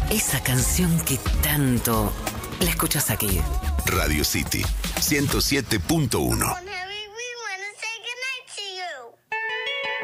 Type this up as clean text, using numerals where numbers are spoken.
Esa canción que tanto la escuchas aquí. Radio City 107.1.